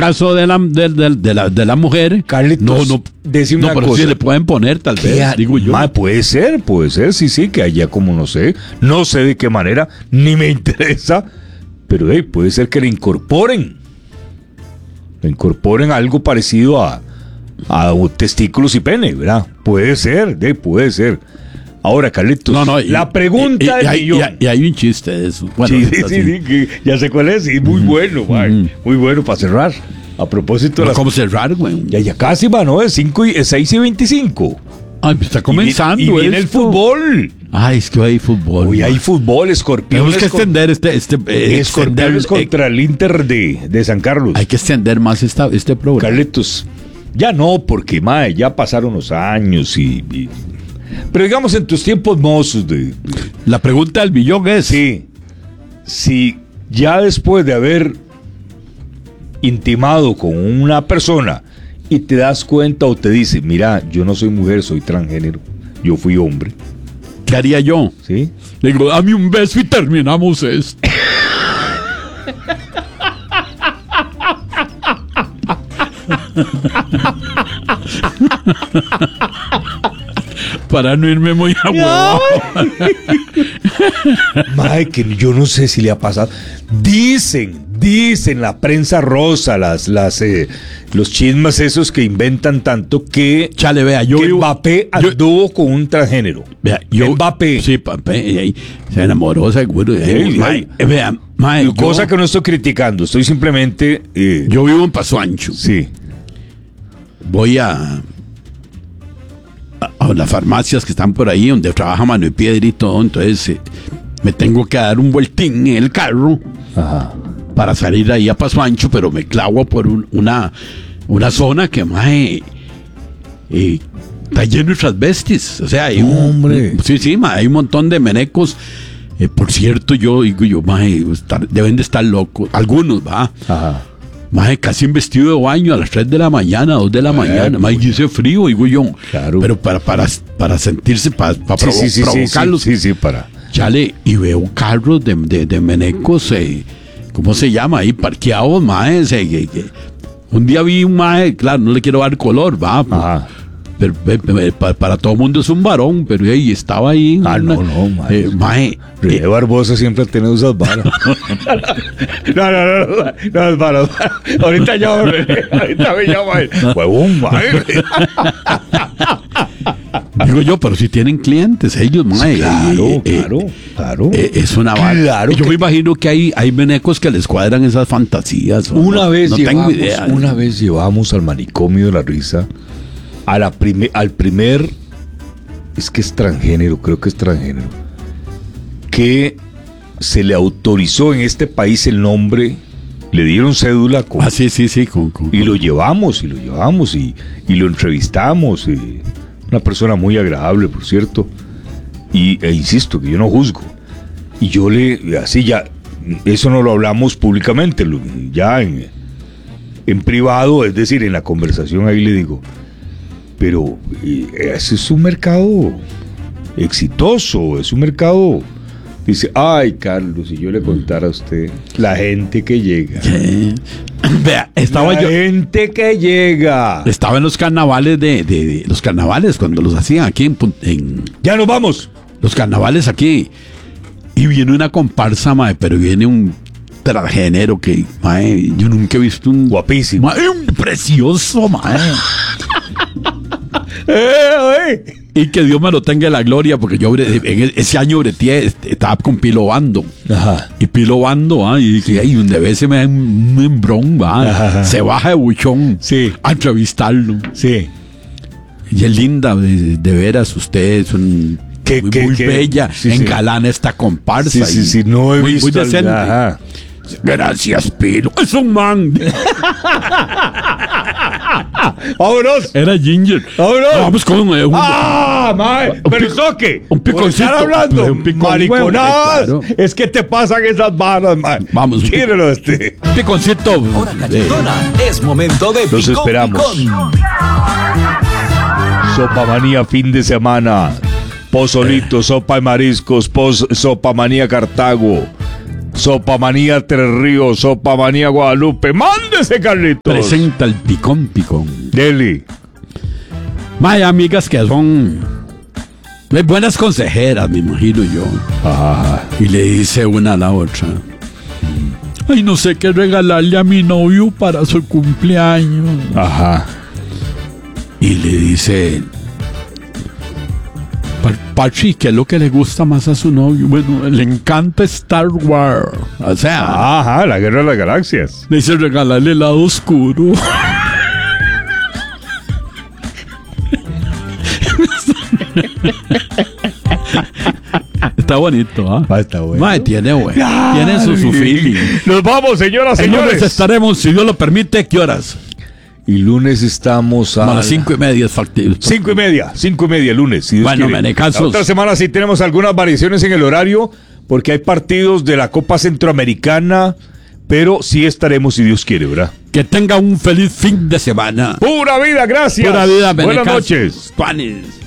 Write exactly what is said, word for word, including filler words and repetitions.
caso de la, de, de, de la, de la mujer, Carlitos, no, no, decime no una pero cosa. sí le pueden poner, tal vez, Ha- digo yo. Ma, puede ser, puede ser, sí, sí, que allá como no sé, no sé de qué manera, ni me interesa, pero hey, puede ser que le incorporen, le incorporen algo parecido a, a testículos y pene, ¿verdad? Puede ser, hey, puede ser. Ahora, Carlitos, No, no, y- la pregunta y, y, del y hay, millón. y hay- y hay un chiste de eso. Bueno, sí, sí, así. sí, sí, que ya sé cuál es, y muy bueno, ma, muy bueno para cerrar. A propósito de No, las... ¿cómo cerrar, güey? Ya, ya casi, mano, es cinco y, es seis y veinticinco. Ay, está comenzando. Y, vi- y viene el esto. fútbol. Ay, es que hay fútbol. Hoy hay man. fútbol, Escorpiones. Tenemos que con- extender este, este eh, Escorpiones extender, contra el Inter de, de San Carlos. eh, hay que extender más esta, este programa. Carlitos, ya no, porque mae, ya pasaron los años y, y- pero digamos en tus tiempos mozos de, de- La pregunta del billón es: sí, si ya después de haber intimado con una persona y te das cuenta o te dice, mira, yo no soy mujer, soy transgénero, yo fui hombre, ¿qué haría yo? ¿sí? Le digo, dame un beso y terminamos esto. Para no irme muy a huevo. Mae, que yo no sé si le ha pasado. Dicen, dicen la prensa rosa, las, las, eh, los chismes esos que inventan tanto que, Chale, vea, yo que vivo- Mbappé yo- anduvo con un transgénero. Vea, yo, Mbappé. Sí, Mbappé. y ahí se enamoró seguro. y ahí, Ey, mae, ey. eh, vea, mae, yo, Cosa que no estoy criticando, estoy simplemente... eh, yo vivo en Paso Ancho. sí. Voy a, a, a las farmacias que están por ahí donde trabaja Mano y Piedra y todo. Entonces eh, me tengo que dar un vueltín en el carro Ajá. para salir ahí a Paso Ancho, pero me clavo por un- una, una zona que mae, eh, está lleno de transvestis. O sea, hay un- Hombre. sí, sí, mae, hay un montón de menecos. Eh, por cierto, yo digo yo, mae, estar- deben de estar locos. Algunos, va. Ajá. Maje, casi en vestido de baño a las tres de la mañana, dos de la mañana. Maje, y ese frío, digo yo. Claro. Pero para, para, para sentirse, para, para Sí, provo- sí, sí, sí, provocarlos. sí, sí, sí, para... Chale, y veo carros de, de, de menecos, eh, ¿cómo se llama? Ahí parqueados, maje. eh, que- que- un día vi un maje, claro, no le quiero dar color, va. pues, Ajá. pero, eh, eh, para, para todo el mundo es un varón, pero ahí estaba ahí. Ah, una- no, no, maje. eh, maje, René eh, Barbosa siempre ha tenido esas varas. No, no, no, no, no, es varas. Ahorita llamo, René, ahorita me llama él. Huevón, maje. digo yo, pero si tienen clientes, ellos, maje. Claro, eh, eh, claro, claro. Eh, es una vara. Claro Yo que- me imagino que hay, hay menecos que les cuadran esas fantasías. ¿o Una no? vez no llevamos, tengo idea. una vez llevamos al manicomio de la risa a la prime- al primer, es que es transgénero, creo que es transgénero, que se le autorizó en este país el nombre, le dieron cédula con- Ah, sí, sí, sí. Con, con- y lo llevamos, y lo llevamos, y, y lo entrevistamos. Y una persona muy agradable, por cierto. Y, e insisto, que yo no juzgo. Y yo le, así ya, eso no lo hablamos públicamente, lo- ya en, en privado, es decir, en la conversación ahí le digo, pero eh, ese es un mercado exitoso, es un mercado... Dice, ay, Carlos, si yo le contara a usted la gente que llega. Eh, Vea, estaba la yo. gente que llega. Estaba en los carnavales de, de- de- los carnavales cuando los hacían aquí en, Pun- en Ya nos vamos. los carnavales aquí. Y viene una comparsa, mae, pero viene un transgénero que, mae, yo nunca he visto un Guapísimo. mae, un precioso, mae. Eh, eh. Y que Dios me lo tenga en la gloria, porque yo bre- en e- ese año breteé, este, estaba con Pilo Bando. Ajá. Y Pilo Bando, ah, y dije, ay, donde ve se me da un membrón, va. Ajá. Se baja de buchón Sí. a entrevistarlo. Sí. Y es linda, de, de veras, usted es un, ¿Qué, muy, qué, muy qué? bella, Sí, sí. engalana esta comparsa. Sí, sí, y sí, no he muy, visto. Muy decente. Ajá. Gracias, Pilo. Es un man. ¡Vámonos! Era Ginger. ¡Vámonos! Vamos con eh, un- ¡Ah, mae! ¡Pero pic- toque! un piconcito. Por estar hablando, Un picón mariconadas. huevo, claro. Es que te pasan esas varas, mae. Vamos. Tírelo este. un piconcito. Hora eh, cachetona, es momento de Los Picón esperamos. Picón. Sopa manía fin de semana. Pozolito, sopa de mariscos, pos, sopa manía Cartago. Sopamanía Tres Ríos, Sopamanía Guadalupe. ¡Mándese, Carlitos! Presenta el picón picón. Deli. Mae, amigas que son eh, buenas consejeras, me imagino yo. Ajá. Y le dice una a la otra: ay, no sé qué regalarle a mi novio para su cumpleaños. Ajá. Y le dice: Pachi, ¿qué es lo que le gusta más a su novio? Bueno, le encanta Star Wars. O sea, Ajá, la Guerra de las Galaxias. le dice regalarle el lado oscuro. Está bonito, ¿ah? Ah, está bueno. Mae, tiene, güey. Tiene su, su feeling. Nos vamos, señoras, El lunes señores. estaremos, si Dios lo permite, ¿qué horas? Y lunes estamos a... A las cinco y media es factible. Cinco y media, cinco y media lunes. Si Dios Bueno, quiere. menecazos. La otra semana sí tenemos algunas variaciones en el horario, porque hay partidos de la Copa Centroamericana, pero sí estaremos si Dios quiere, ¿verdad? Que tenga un feliz fin de semana. Pura vida, gracias. Pura vida, Buenas menecazos. noches. Tuanis.